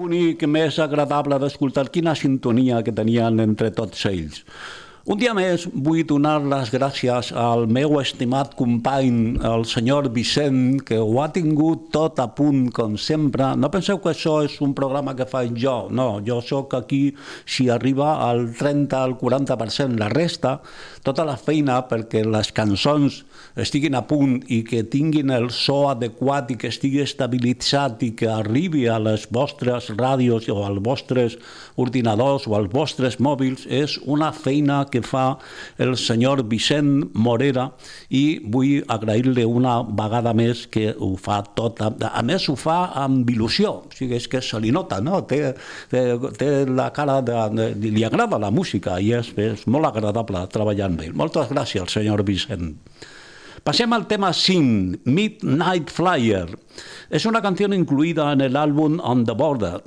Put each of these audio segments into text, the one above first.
Bonic, més agradable d'escoltar, quina sintonia que tenien entre tots ells. Un dia més vull donar les gràcies al meu estimat company, el senyor Vicent, que ho ha tingut tot a punt, com sempre. No penseu que això és un programa que faig jo, no, jo sóc aquí, si arriba al 30, al 40%, la resta, tota la feina perquè les cançons estiguin a punt i que tinguin el so adequat i que estigui estabilitzat i que arribi a les vostres ràdios o als vostres ordinadors o als vostres mòbils, és una feina que fa el senyor Vicent Morera i vull agrair-li una vegada més que ho fa tot. A més, ho fa amb il·lusió, o sigui, és que se li nota, no? Té la cara li agrada la música i és molt agradable treballar amb ell. Moltes gràcies, senyor Vicent. Pasem al tema 5, Midnight Flyer. Es una canción incluida en el álbum On the Border,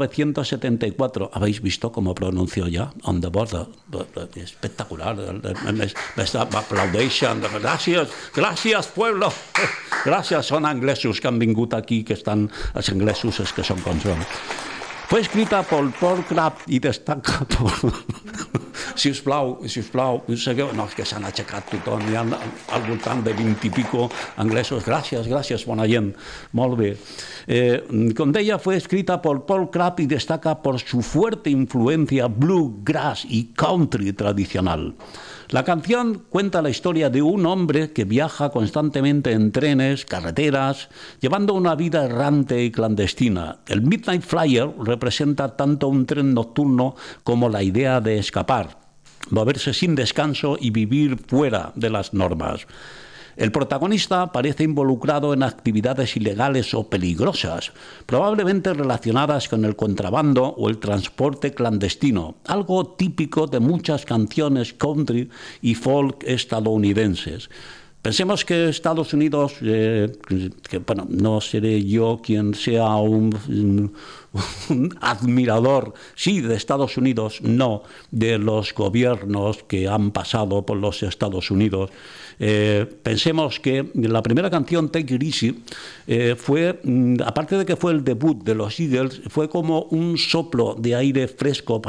1974. ¿Habéis visto cómo pronuncio ya? On the Border. Espectacular. M'aplaudeixen. Gràcies, pueblo. Gràcies, són anglesos que han vingut aquí, que estan... Els anglesos és que són com són. Fue escrita por Paul Crabb y destaca por... Si us plau, segueu... No, és que s'han aixecat tothom, hi ha al voltant de 20 i pico anglesos. Gràcies, bona gent. Molt bé. Com deia, fue escrita por Paul Crabb y destaca por su fuerte influencia bluegrass y country tradicional. La canción cuenta la historia de un hombre que viaja constantemente en trenes, carreteras, llevando una vida errante y clandestina. El Midnight Flyer representa tanto un tren nocturno como la idea de escapar, moverse sin descanso y vivir fuera de las normas. El protagonista parece involucrado en actividades ilegales o peligrosas, probablemente relacionadas con el contrabando o el transporte clandestino, algo típico de muchas canciones country y folk estadounidenses. Pensemos que Estados Unidos, no seré yo quien sea un admirador, sí, de Estados Unidos, no de los gobiernos que han pasado por los Estados Unidos. Pensemos que la primera canción, Take It Easy, fue, aparte de que fue el debut de los Eagles, fue como un soplo de aire fresco